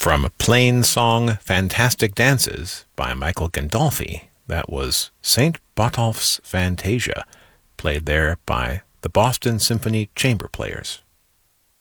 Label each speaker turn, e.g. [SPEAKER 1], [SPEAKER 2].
[SPEAKER 1] From Plain Song Fantastic Dances by Michael Gandolfi, that was St. Botolph's Fantasia, played there by the Boston Symphony Chamber Players.